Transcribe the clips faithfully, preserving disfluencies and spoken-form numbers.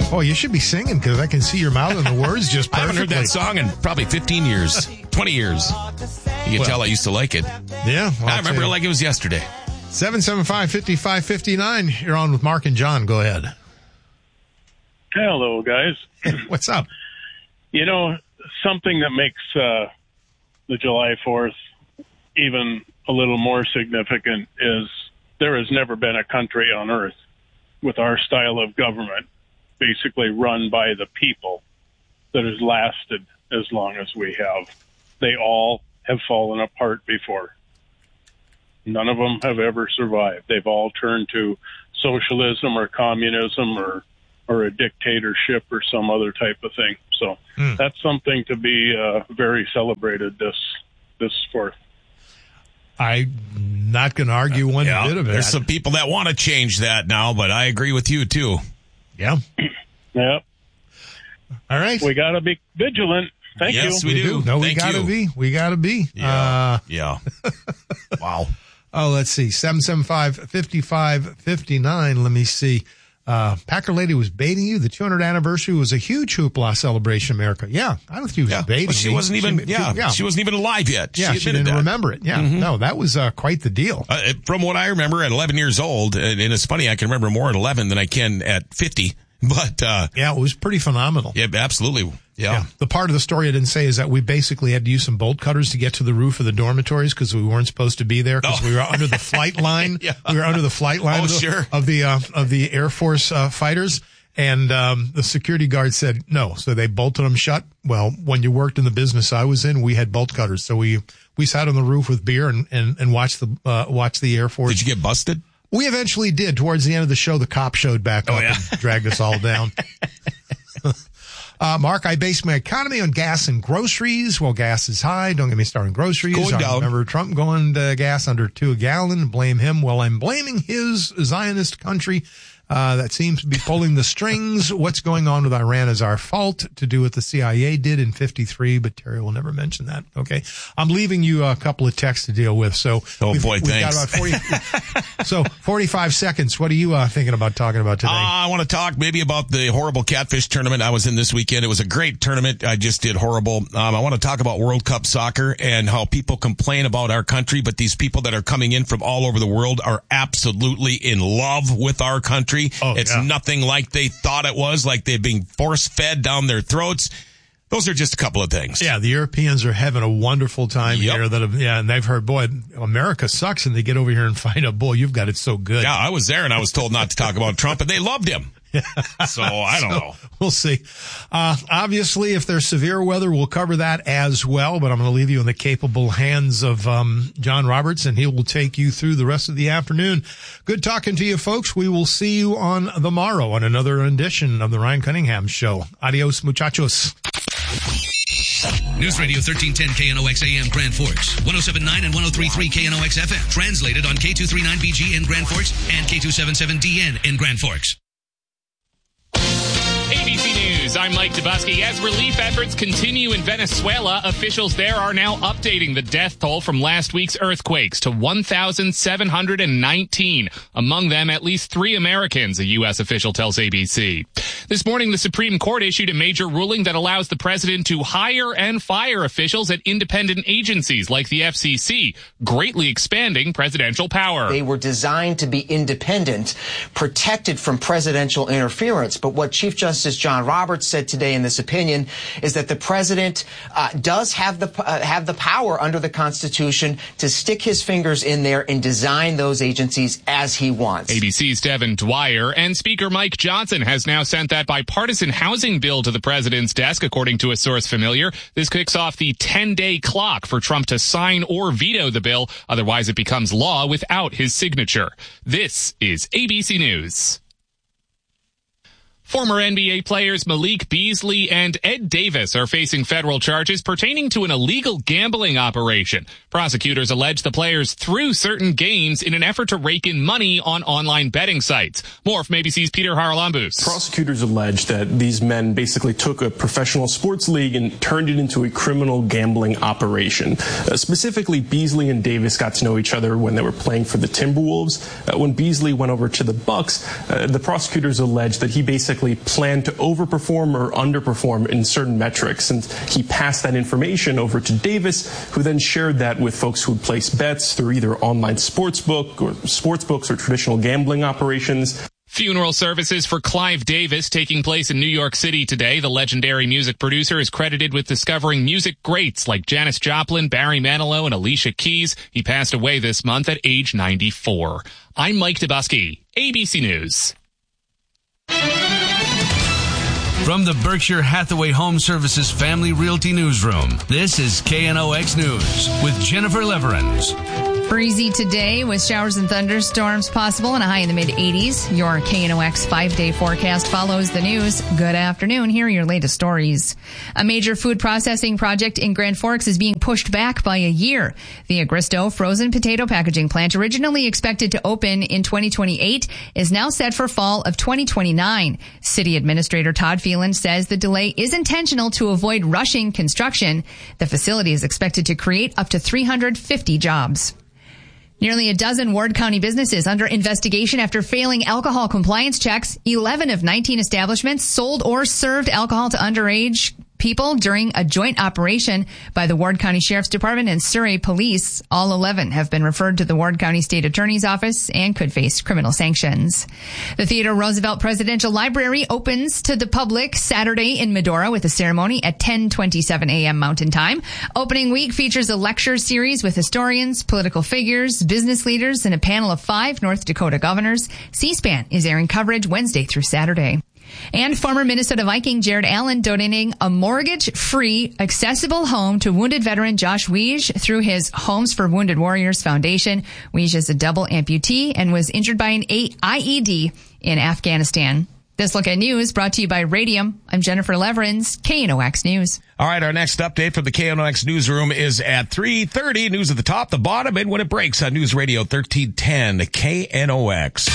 Oh, you should be singing because I can see your mouth and the words just perfectly. I haven't heard that song in probably fifteen years, twenty years. You can well, tell I used to like it. Yeah. Well, I remember it like it was yesterday. seven seven five, five five five nine. You're on with Mark and John. Go ahead. Hello, guys. What's up? You know, something that makes uh, the July fourth even a little more significant is there has never been a country on earth with our style of government basically run by the people that has lasted as long as we have. They all have fallen apart before. None of them have ever survived. They've all turned to socialism or communism or or a dictatorship or some other type of thing. So mm. that's something to be uh, very celebrated this this fourth. I'm not going to argue one yeah, bit of it. There's some people that want to change that now, but I agree with you, too. Yeah. Yeah. All right. We got to be vigilant. Thank yes, you. Yes, we, we do. do. No, Thank we got to be. We got to be. Yeah. Uh, yeah. Wow. Oh, let's see. seven seven five, five five five nine. Let me see. Uh, Packer Lady was baiting you. The two hundredth anniversary was a huge hoopla celebration in America. Yeah. I don't think she was yeah. baiting well, she me. wasn't even, she, yeah, yeah. She wasn't even alive yet. Yeah. She, She, didn't that. remember it. Yeah. Mm-hmm. No, that was, uh, quite the deal. Uh, from what I remember at eleven years old, and, and it's funny, I can remember more at eleven than I can at fifty, but, uh. Yeah, it was pretty phenomenal. Yeah, absolutely. Yeah. yeah. The part of the story I didn't say is that we basically had to use some bolt cutters to get to the roof of the dormitories because we weren't supposed to be there because oh. we were under the flight line. yeah. We were under the flight line oh, of, the, sure. of the, uh, of the Air Force, uh, fighters. And, um, the security guard said no. So they bolted them shut. Well, when you worked in the business I was in, we had bolt cutters. So we, we sat on the roof with beer and, and, and watched the, uh, watched the Air Force. Did you get busted? We eventually did. Towards the end of the show, the cop showed back oh, up yeah. and dragged us all down. Uh, Mark, I base my economy on gas and groceries. Well, gas is high. Don't get me started on groceries. Going I down. remember Trump going to gas under two a gallon. Blame him. Well, I'm blaming his Zionist country. Uh, that seems to be pulling the strings. What's going on with Iran is our fault, to do what the C I A did in fifty-three, but Terry will never mention that. Okay. I'm leaving you a couple of texts to deal with. So, oh we've, boy, we've thanks. got about forty, so forty-five seconds. What are you uh, thinking about talking about today? Uh, I want to talk maybe about the horrible catfish tournament I was in this weekend. It was a great tournament. I just did horrible. Um, I want to talk about World Cup soccer and how people complain about our country, but these people that are coming in from all over the world are absolutely in love with our country. Oh, it's yeah. nothing like they thought it was, like they're being force-fed down their throats. Those are just a couple of things. Yeah, the Europeans are having a wonderful time yep. here. That have, yeah, and they've heard, boy, America sucks, and they get over here and find out, boy, you've got it so good. Yeah, I was there, and I was told not to talk about Trump, and they loved him. So, I don't so, know. We'll see. Uh, obviously, if there's severe weather, we'll cover that as well, but I'm going to leave you in the capable hands of um, John Roberts, and he will take you through the rest of the afternoon. Good talking to you, folks. We will see you on the morrow on another edition of the Ryan Cunningham Show. Adios, muchachos. News Radio thirteen ten K N O X A M Grand Forks, one oh seven point nine and one oh three point three K N O X F M, translated on K two thirty-nine B G in Grand Forks and K two seventy-seven D N in Grand Forks. A B C News, I'm Mike Dubusky. As relief efforts continue in Venezuela, officials there are now updating the death toll from last week's earthquakes to one thousand seven hundred nineteen. Among them, at least three Americans, a U S official tells A B C. This morning, the Supreme Court issued a major ruling that allows the president to hire and fire officials at independent agencies like the F C C, greatly expanding presidential power. They were designed to be independent, protected from presidential interference. But what Chief Justice John Roberts said today in this opinion is that the president uh, does have the uh, have the power under the Constitution to stick his fingers in there and design those agencies as he wants. A B C's Devin Dwyer, and Speaker Mike Johnson has now sent that bipartisan housing bill to the president's desk, according to a source familiar. This kicks off the ten-day clock for Trump to sign or veto the bill. Otherwise, it becomes law without his signature. This is A B C News. Former N B A players Malik Beasley and Ed Davis are facing federal charges pertaining to an illegal gambling operation. Prosecutors allege the players threw certain games in an effort to rake in money on online betting sites. More from A B C's Peter Haralambous. Prosecutors allege that these men basically took a professional sports league and turned it into a criminal gambling operation. Uh, specifically, Beasley and Davis got to know each other when they were playing for the Timberwolves. Uh, when Beasley went over to the Bucks, uh, the prosecutors allege that he basically basically planned to overperform or underperform in certain metrics. And he passed that information over to Davis, who then shared that with folks who would place bets through either online sportsbook or sportsbooks or traditional gambling operations. Funeral services for Clive Davis taking place in New York City today. The legendary music producer is credited with discovering music greats like Janis Joplin, Barry Manilow, and Alicia Keys. He passed away this month at age ninety-four. I'm Mike Dubusky, A B C News. From the Berkshire Hathaway Home Services Family Realty Newsroom, this is K N O X News with Jennifer Leverins. Breezy today with showers and thunderstorms possible and a high in the mid eighties. Your K N O X five-day forecast follows the news. Good afternoon. Here are your latest stories. A major food processing project in Grand Forks is being pushed back by a year. The Agristo frozen potato packaging plant, originally expected to open in twenty twenty-eight, is now set for fall of twenty twenty-nine. City Administrator Todd Phelan says the delay is intentional to avoid rushing construction. The facility is expected to create up to three hundred fifty jobs. Nearly a dozen Ward County businesses under investigation after failing alcohol compliance checks. eleven of nineteen establishments sold or served alcohol to underage people during a joint operation by the Ward County Sheriff's Department and Surrey Police. All eleven have been referred to the Ward County State Attorney's Office and could face criminal sanctions. The Theodore Roosevelt Presidential Library opens to the public Saturday in Medora with a ceremony at ten twenty-seven a.m. Mountain Time. Opening week features a lecture series with historians, political figures, business leaders, and a panel of five North Dakota governors. C-SPAN is airing coverage Wednesday through Saturday. And former Minnesota Viking Jared Allen donating a mortgage-free, accessible home to wounded veteran Josh Weege through his Homes for Wounded Warriors Foundation. Weege is a double amputee and was injured by an I E D in Afghanistan. This Look at News brought to you by Radium. I'm Jennifer Leverins, K N O X News. All right, our next update from the K N O X newsroom is at three thirty. News at the top, the bottom, and when it breaks on News Radio thirteen ten, K N O X.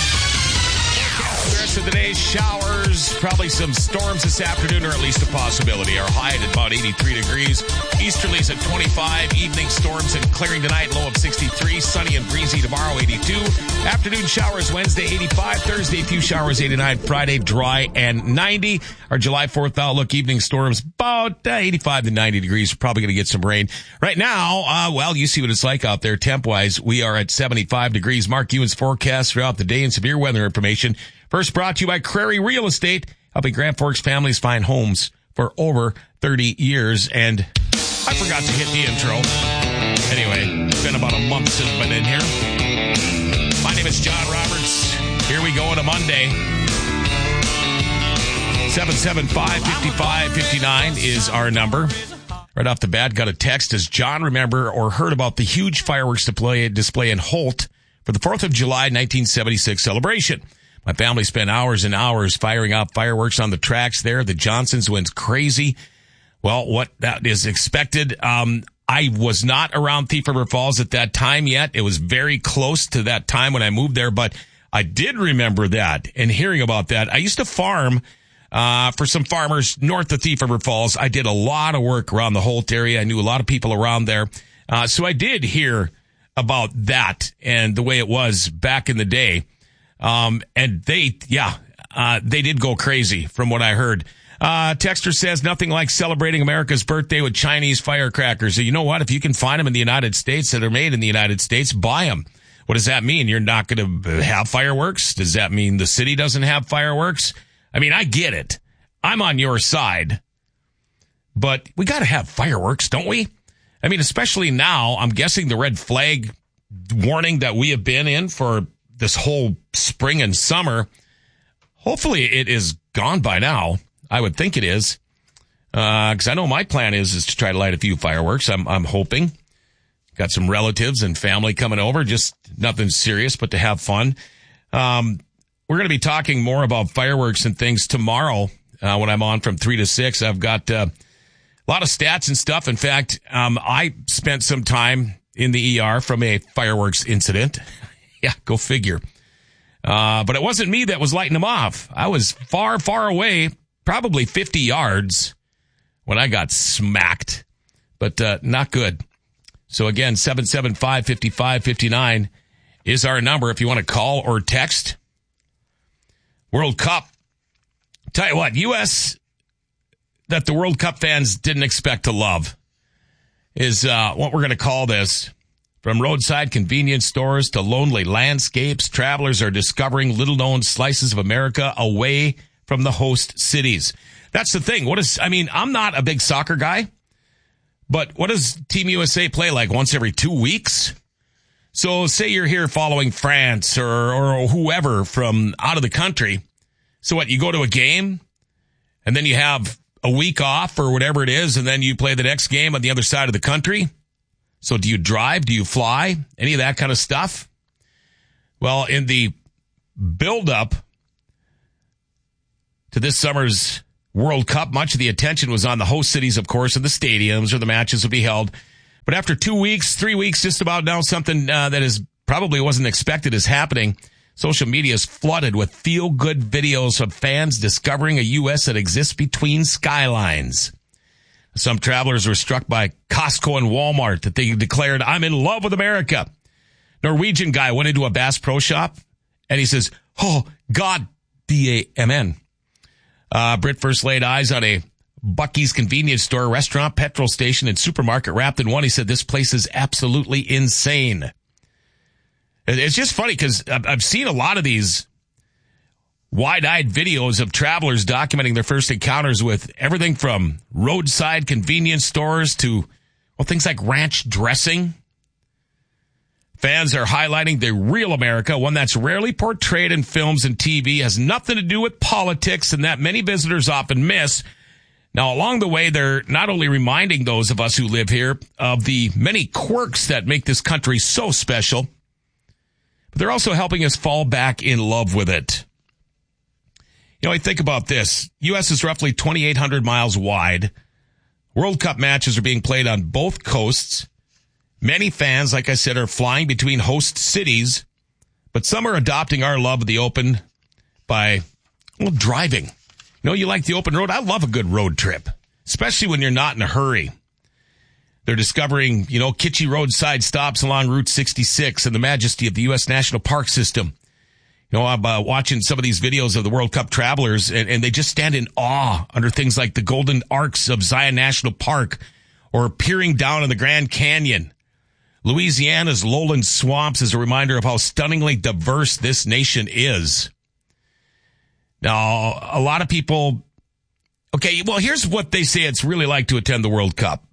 The rest of the day, showers, probably some storms this afternoon, or at least a possibility. Our high at about eighty-three degrees. Easterlies at twenty-five. Evening storms and clearing tonight, low of sixty-three. Sunny and breezy tomorrow, eighty-two. Afternoon showers Wednesday, eighty-five. Thursday, a few showers, eighty-nine. Friday, dry and ninety. Our July fourth outlook, evening storms, about uh, eighty-five to ninety degrees. We're probably going to get some rain. Right now, uh, well, you see what it's like out there temp-wise. We are at seventy-five degrees. Mark Ewan's forecast throughout the day and severe weather information. First brought to you by Crary Real Estate, helping Grand Forks families find homes for over thirty years. And I forgot to hit the intro. Anyway, it's been about a month since I've been in here. My name is John Roberts. Here we go on a Monday. seven seven five, five five five nine is our number. Right off the bat, got a text. Does John remember or heard about the huge fireworks display, display in Holt for the fourth of July nineteen seventy-six celebration? My family spent hours and hours firing out fireworks on the tracks there. The Johnsons went crazy. Well, what that is expected. Um, I was not around Thief River Falls at that time yet. It was very close to that time when I moved there, but I did remember that and hearing about that. I used to farm uh for some farmers north of Thief River Falls. I did a lot of work around the Holt area. I knew a lot of people around there. Uh so I did hear about that and the way it was back in the day. Um, and they, yeah, uh, they did go crazy from what I heard. Uh, Texter says nothing like celebrating America's birthday with Chinese firecrackers. So you know what? If you can find them in the United States that are made in the United States, buy them. What does that mean? You're not going to have fireworks? Does that mean the city doesn't have fireworks? I mean, I get it. I'm on your side, but we got to have fireworks, don't we? I mean, especially now, I'm guessing the red flag warning that we have been in for this whole spring and summer, hopefully it is gone by now. I would think it is. Uh, cause I know my plan is, is to try to light a few fireworks. I'm, I'm hoping. Got some relatives and family coming over. Just nothing serious, but to have fun. Um, we're going to be talking more about fireworks and things tomorrow, uh, when I'm on from three to six. I've got, uh, a lot of stats and stuff. In fact, um, I spent some time in the E R from a fireworks incident. Yeah, go figure. Uh, but it wasn't me that was lighting them off. I was far, far away, probably fifty yards when I got smacked, but uh, not good. So again, seven seven five, five five five nine is our number if you want to call or text. World Cup Tell you what, U S that the World Cup fans didn't expect to love is uh, what we're going to call this. From roadside convenience stores to lonely landscapes, travelers are discovering little-known slices of America away from the host cities. That's the thing. What is, I mean, I'm not a big soccer guy, but what does Team U S A play like once every two weeks? So say you're here following France or, or whoever from out of the country. So what, you go to a game and then you have a week off or whatever it is, and then you play the next game on the other side of the country? So do you drive? Do you fly? Any of that kind of stuff? Well, in the build-up to this summer's World Cup, much of the attention was on the host cities, of course, and the stadiums where the matches would be held. But after two weeks, three weeks, just about now, something uh, that is probably wasn't expected is happening. Social media is flooded with feel-good videos of fans discovering a U S that exists between skylines. Some travelers were struck by Costco and Walmart that they declared, "I'm in love with America." Norwegian guy went into a Bass Pro Shop and he says, "Oh, God, D A M N. Uh, Brit first laid eyes on a Buc-ee's convenience store, restaurant, petrol station, and supermarket wrapped in one. He said, "This place is absolutely insane." It's just funny because I've seen a lot of these wide-eyed videos of travelers documenting their first encounters with everything from roadside convenience stores to, well, things like ranch dressing. Fans are highlighting the real America, one that's rarely portrayed in films and T V, has nothing to do with politics, and that many visitors often miss. Now, along the way, they're not only reminding those of us who live here of the many quirks that make this country so special, but they're also helping us fall back in love with it. You know, I think about this. U S is roughly twenty-eight hundred miles wide. World Cup matches are being played on both coasts. Many fans, like I said, are flying between host cities, but some are adopting our love of the open by, well, driving. You know, you like the open road? I love a good road trip, especially when you're not in a hurry. They're discovering, you know, kitschy roadside stops along Route sixty-six and the majesty of the U S National Park System. You know, I'm uh, watching some of these videos of the World Cup travelers, and, and they just stand in awe under things like the golden arcs of Zion National Park or peering down on the Grand Canyon. Louisiana's lowland swamps is a reminder of how stunningly diverse this nation is. Now, a lot of people, okay, well, here's what they say it's really like to attend the World Cup.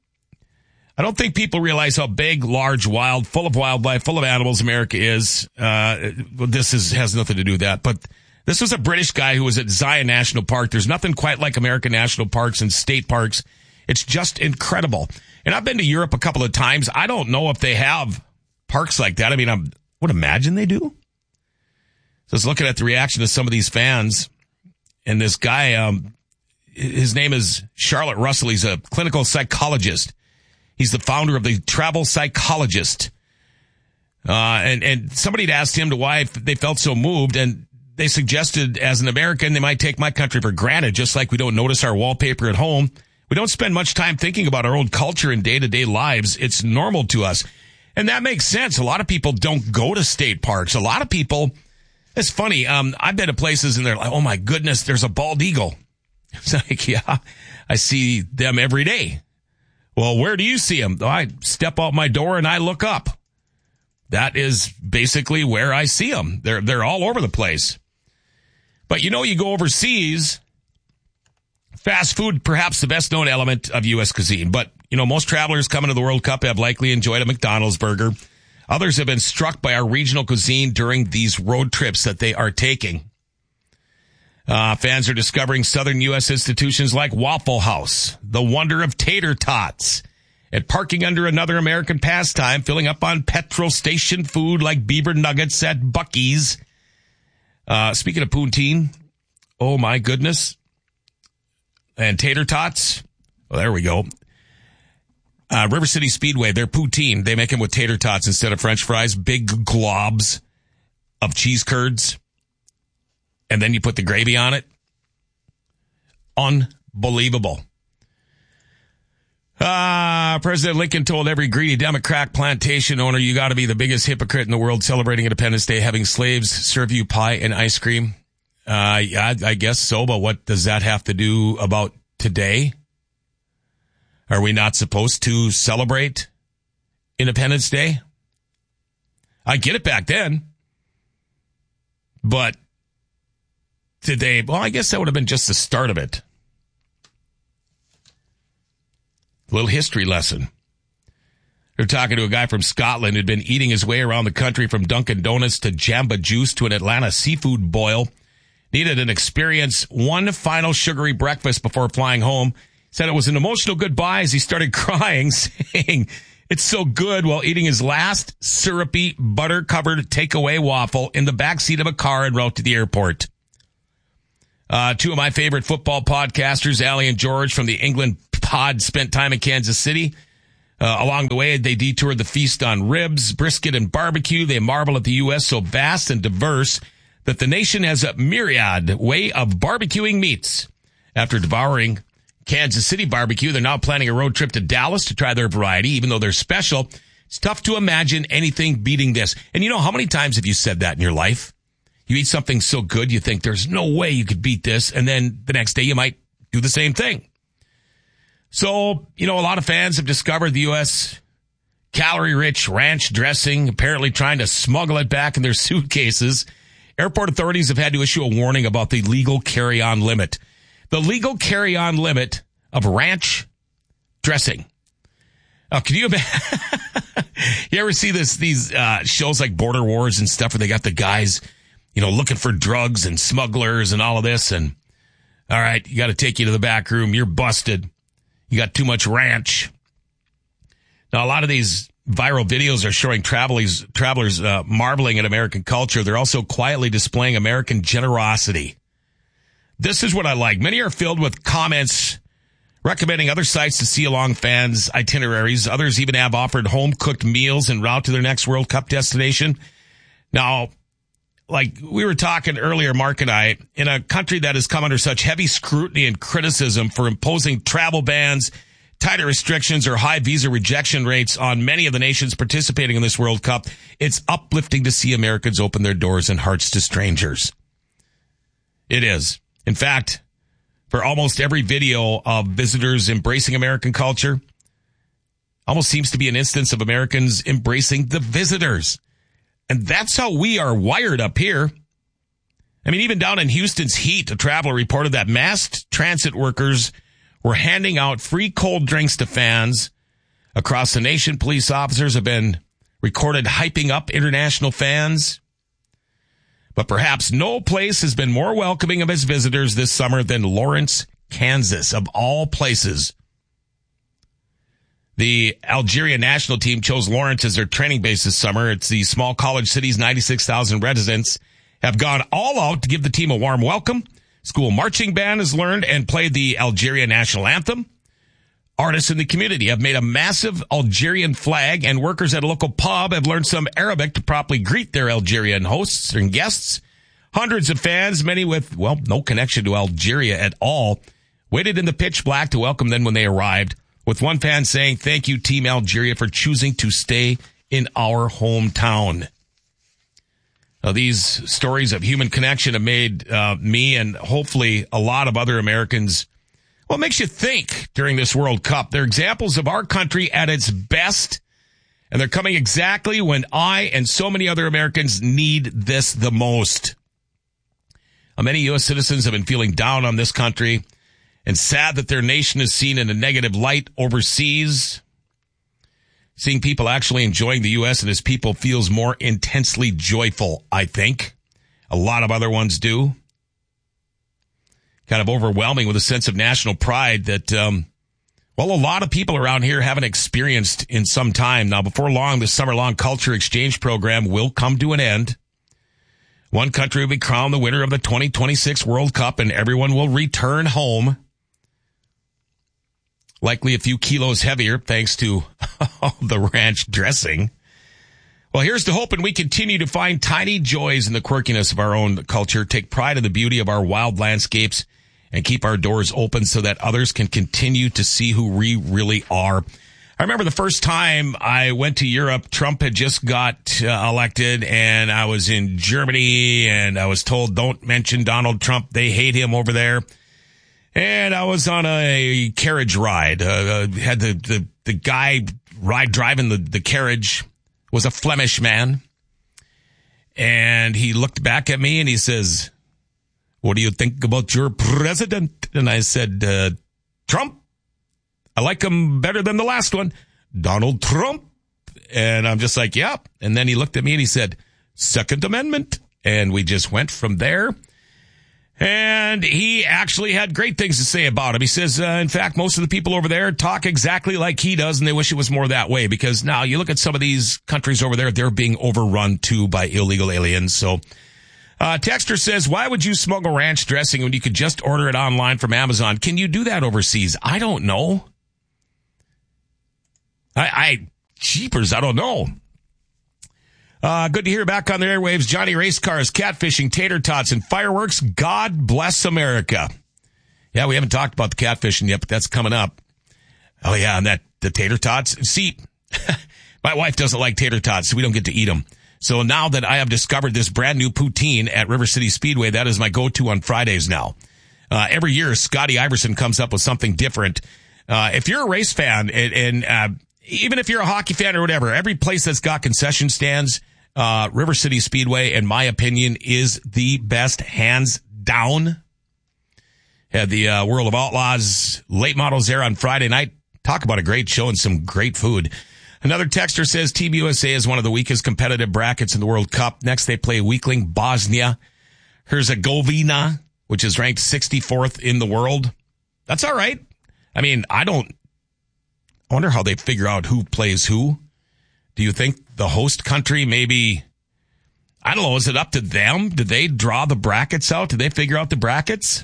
I don't think people realize how big, large, wild, full of wildlife, full of animals America is. Uh, this is, has nothing to do with that. But this was a British guy who was at Zion National Park. There's nothing quite like American national parks and state parks. It's just incredible. And I've been to Europe a couple of times. I don't know if they have parks like that. I mean, I would imagine they do. So I was looking at the reaction of some of these fans. And this guy, um, his name is Charlotte Russell. He's a clinical psychologist. He's the founder of the Travel Psychologist. Uh, and, and somebody had asked him to why they felt so moved, and they suggested as an American, they might take my country for granted, just like we don't notice our wallpaper at home. We don't spend much time thinking about our own culture in day-to-day lives. It's normal to us. And that makes sense. A lot of people don't go to state parks. A lot of people, it's funny, um, I've been to places and they're like, oh my goodness, there's a bald eagle. It's like, yeah, I see them every day. Well, where do you see them? I step out my door and I look up. That is basically where I see them. They're, they're all over the place. But you know, you go overseas, fast food, perhaps the best known element of U S cuisine. But, you know, most travelers coming to the World Cup have likely enjoyed a McDonald's burger. Others have been struck by our regional cuisine during these road trips that they are taking. Uh, fans are discovering southern U S institutions like Waffle House, the wonder of tater tots, and parking under another American pastime, filling up on petrol station food like beaver nuggets at Buc-ee's. Uh, speaking of poutine, oh my goodness. And tater tots. Well, there we go. Uh, River City Speedway, they're poutine. They make them with tater tots instead of French fries. Big globs of cheese curds. And then you put the gravy on it. Unbelievable. Uh, President Lincoln told every greedy Democrat plantation owner, you got to be the biggest hypocrite in the world celebrating Independence Day, having slaves serve you pie and ice cream. Uh, I, I guess so, but what does that have to do about today? Are we not supposed to celebrate Independence Day? I get it back then. But today, well, I guess that would have been just the start of it. A little history lesson. They're talking to a guy from Scotland who'd been eating his way around the country from Dunkin' Donuts to Jamba Juice to an Atlanta seafood boil. Needed an experience, one final sugary breakfast before flying home. Said it was an emotional goodbye as he started crying, saying it's so good while eating his last syrupy, butter-covered takeaway waffle in the backseat of a car en route to the airport. Uh, two of my favorite football podcasters, Allie and George from the England pod, spent time in Kansas City. Uh, along the way, they detoured the feast on ribs, brisket, and barbecue. They marvel at the U S so vast and diverse that the nation has a myriad way of barbecuing meats. After devouring Kansas City barbecue, they're now planning a road trip to Dallas to try their variety, even though they're special. It's tough to imagine anything beating this. And you know, how many times have you said that in your life? You eat something so good, you think there's no way you could beat this. And then the next day you might do the same thing. So, you know, a lot of fans have discovered the U S calorie-rich ranch dressing, apparently trying to smuggle it back in their suitcases. Airport authorities have had to issue a warning about the legal carry-on limit. The legal carry-on limit of ranch dressing. Oh, can you imagine? You ever see this, these uh, shows like Border Wars and stuff where they got the guys, you know, looking for drugs and smugglers and all of this? And, all right, you got to take you to the back room. You're busted. You got too much ranch. Now, a lot of these viral videos are showing travelers, travelers uh, marveling at American culture. They're also quietly displaying American generosity. This is what I like. Many are filled with comments recommending other sites to see along fans' itineraries. Others even have offered home-cooked meals en route to their next World Cup destination. Now, like we were talking earlier, Mark and I, in a country that has come under such heavy scrutiny and criticism for imposing travel bans, tighter restrictions, or high visa rejection rates on many of the nations participating in this World Cup, it's uplifting to see Americans open their doors and hearts to strangers. It is. In fact, for almost every video of visitors embracing American culture, almost seems to be an instance of Americans embracing the visitors. And that's how we are wired up here. I mean, even down in Houston's heat, a traveler reported that masked transit workers were handing out free cold drinks to fans. Across the nation, police officers have been recorded hyping up international fans. But perhaps no place has been more welcoming of its visitors this summer than Lawrence, Kansas, of all places. The Algeria national team chose Lawrence as their training base this summer. It's the small college city's ninety-six thousand residents have gone all out to give the team a warm welcome. School marching band has learned and played the Algeria national anthem. Artists in the community have made a massive Algerian flag, and workers at a local pub have learned some Arabic to properly greet their Algerian hosts and guests. Hundreds of fans, many with, well, no connection to Algeria at all, waited in the pitch black to welcome them when they arrived, with one fan saying, "Thank you, Team Algeria, for choosing to stay in our hometown." Now, these stories of human connection have made uh, me and hopefully a lot of other Americans, well, it makes you think during this World Cup. They're examples of our country at its best, and they're coming exactly when I and so many other Americans need this the most. Now, many U S citizens have been feeling down on this country and sad that their nation is seen in a negative light overseas. Seeing people actually enjoying the U S and its people feels more intensely joyful, I think. A lot of other ones do. Kind of overwhelming with a sense of national pride that, um, well, a lot of people around here haven't experienced in some time. Now, before long, the summer-long culture exchange program will come to an end. One country will be crowned the winner of the twenty twenty-six World Cup, and everyone will return home. Likely a few kilos heavier, thanks to the ranch dressing. Well, here's to hoping we continue to find tiny joys in the quirkiness of our own culture, take pride in the beauty of our wild landscapes, and keep our doors open so that others can continue to see who we really are. I remember the first time I went to Europe, Trump had just got uh, elected, and I was in Germany, and I was told, don't mention Donald Trump. They hate him over there. And I was on a carriage ride. Uh, had the, the, the guy ride driving the, the carriage was a Flemish man. And he looked back at me and he says, what do you think about your president? And I said, uh, Trump. I like him better than the last one, Donald Trump. And I'm just like, yeah. And then he looked at me and he said, Second Amendment. And we just went from there. And he actually had great things to say about him. He says, uh, in fact, most of the people over there talk exactly like he does, and they wish it was more that way. Because now you look at some of these countries over there, they're being overrun too by illegal aliens. So uh Texter says, why would you smuggle ranch dressing when you could just order it online from Amazon? Can you do that overseas? I don't know. I, I, jeepers, I don't know. Uh, good to hear back on the airwaves. Johnny Race Cars, catfishing, tater tots, and fireworks. God bless America. Yeah, we haven't talked about the catfishing yet, but that's coming up. Oh, yeah, and that, the tater tots. See, my wife doesn't like tater tots, so we don't get to eat them. So now that I have discovered this brand new poutine at River City Speedway, that is my go-to on Fridays now. Uh, every year, Scotty Iverson comes up with something different. Uh, if you're a race fan, and, and uh, even if you're a hockey fan or whatever, every place that's got concession stands, uh, River City Speedway, in my opinion, is the best, hands down. Had the uh, World of Outlaws late models there on Friday night. Talk about a great show and some great food. Another texter says Team U S A is one of the weakest competitive brackets in the World Cup. Next, they play weakling Bosnia Herzegovina, which is ranked sixty-fourth in the world. That's all right. I mean, I don't I wonder how they figure out who plays who. Do you think the host country maybe, I don't know, is it up to them? Did they draw the brackets out? Did they figure out the brackets?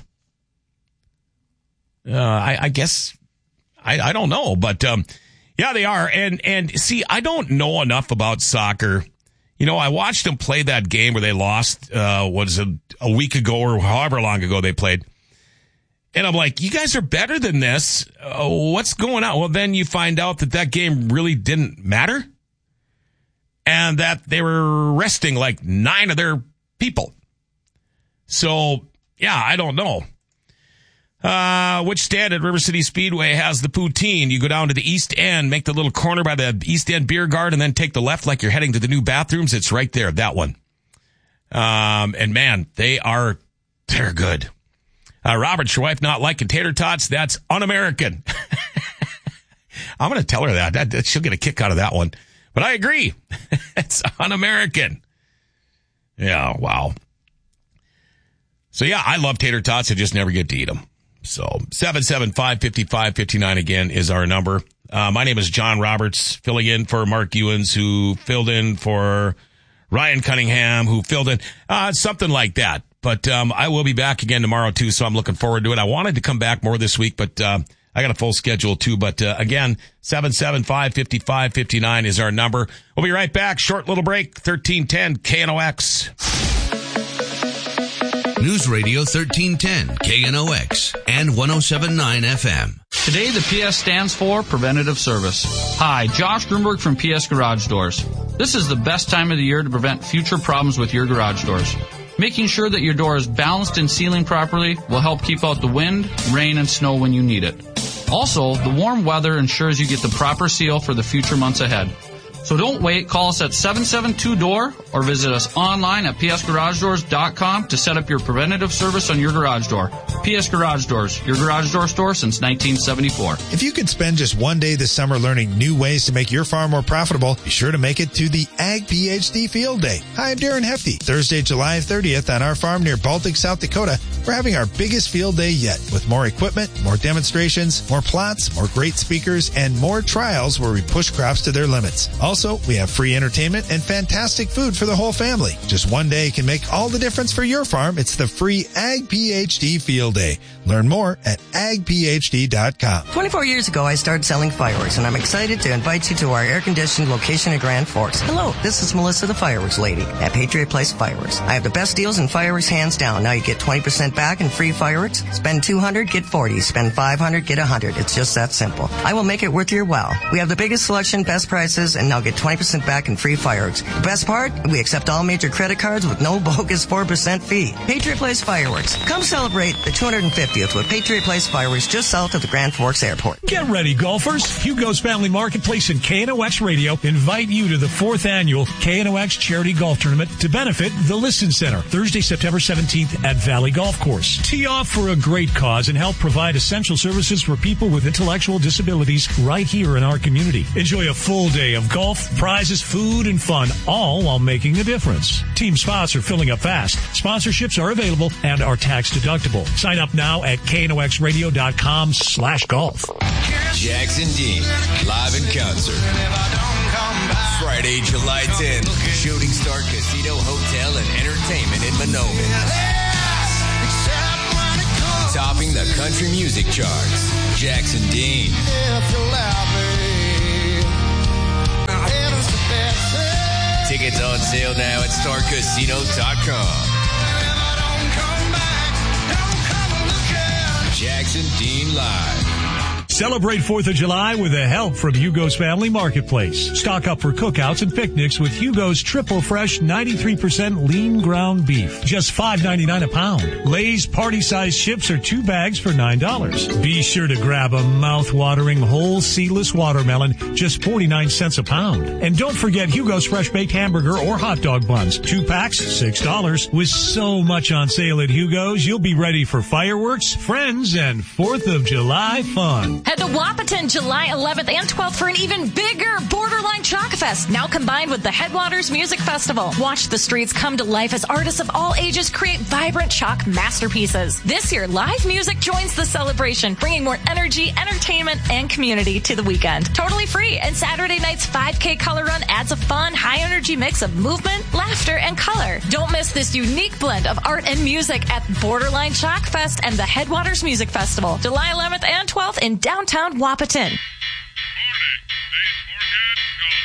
Uh, I, I guess, I, I don't know, but, um, yeah, they are. And, and see, I don't know enough about soccer. You know, I watched them play that game where they lost, uh, what is it, a week ago or however long ago they played. And I'm like, you guys are better than this. Uh, what's going on? Well, then you find out that that game really didn't matter. And that they were resting like nine of their people. So, yeah, I don't know. Uh, which stand at River City Speedway has the poutine? You go down to the East End, make the little corner by the East End Beer Garden, and then take the left like you're heading to the new bathrooms. It's right there, that one. Um, and man, they are, they're good. Uh, Robert, your wife not liking tater tots? That's un-American. I'm going to tell her that. that. that. She'll get a kick out of that one. But I agree. It's un-American. Yeah, wow. So, yeah, I love tater tots. I just never get to eat them. So, seven seven five, five five five nine again is our number. Uh, my name is John Roberts, filling in for Mark Ewens, who filled in for Ryan Cunningham, who filled in. Uh, something like that. But um, I will be back again tomorrow, too, so I'm looking forward to it. I wanted to come back more this week, but uh, I got a full schedule, too. But uh, again, seven seven five, five five five nine is our number. We'll be right back. Short little break, thirteen ten K N O X. News Radio thirteen ten K N O X and one oh seven point nine F M. Today, the P S stands for Preventative Service. Hi, Josh Grunberg from P S Garage Doors. This is the best time of the year to prevent future problems with your garage doors. Making sure that your door is balanced and sealing properly will help keep out the wind, rain, and snow when you need it. Also, the warm weather ensures you get the proper seal for the future months ahead. So don't wait. Call us at seven seven two D O O R or visit us online at p s garage doors dot com to set up your preventative service on your garage door. P S Garage Doors, your garage door store since nineteen seventy-four. If you could spend just one day this summer learning new ways to make your farm more profitable, be sure to make it to the Ag PhD Field Day. Hi, I'm Darren Hefty. Thursday, July thirtieth on our farm near Baltic, South Dakota, we're having our biggest field day yet with more equipment, more demonstrations, more plots, more great speakers, and more trials where we push crops to their limits. Also, we have free entertainment and fantastic food for the whole family. Just one day can make all the difference for your farm. It's the free Ag PhD Field Day. Learn more at ag p h d dot com. twenty-four years ago, I started selling fireworks, and I'm excited to invite you to our air-conditioned location in Grand Forks. Hello, this is Melissa, the fireworks lady at Patriot Place Fireworks. I have the best deals in fireworks hands down. Now you get twenty percent back in free fireworks. Spend two hundred, get forty. Spend five hundred, get one hundred. It's just that simple. I will make it worth your while. We have the biggest selection, best prices, and now get twenty percent back in free fireworks. The best part? We accept all major credit cards with no bogus four percent fee. Patriot Place Fireworks. Come celebrate the two hundred fiftieth with Patriot Place Fireworks just south of the Grand Forks Airport. Get ready, golfers. Hugo's Family Marketplace and K N O X Radio invite you to the fourth annual K N O X Charity Golf Tournament to benefit the Listen Center, Thursday, September seventeenth at Valley Golf Course. Tee off for a great cause and help provide essential services for people with intellectual disabilities right here in our community. Enjoy a full day of golf, prizes, food, and fun, all while making a difference. Team spots are filling up fast. Sponsorships are available and are tax deductible. Sign up now at K N O X radio dot com slash golf. Jackson Dean, live in concert. Friday, July tenth, Shooting Star Casino Hotel and Entertainment in Monoman. Topping the country music charts, Jackson Dean. Tickets on sale now at star casino dot com. Jackson Dean Live. Celebrate fourth of July with the help from Hugo's Family Marketplace. Stock up for cookouts and picnics with Hugo's Triple Fresh ninety-three percent lean ground beef. Just five ninety-nine a pound. Lay's party-sized chips are two bags for nine dollars. Be sure to grab a mouth-watering whole seedless watermelon, just forty-nine cents a pound. And don't forget Hugo's Fresh Baked Hamburger or hot dog buns. Two packs, six dollars. With so much on sale at Hugo's, you'll be ready for fireworks, friends, and fourth of July fun. Head to Wahpeton July eleventh and twelfth for an even bigger Borderline Chalk Fest, now combined with the Headwaters Music Festival. Watch the streets come to life as artists of all ages create vibrant chalk masterpieces. This year, live music joins the celebration, bringing more energy, entertainment, and community to the weekend. Totally free, and Saturday night's five K Color Run adds a fun, high-energy mix of movement, laughter, and color. Don't miss this unique blend of art and music at Borderline Chalk Fest and the Headwaters Music Festival, July eleventh and twelfth in downtown Wahpeton.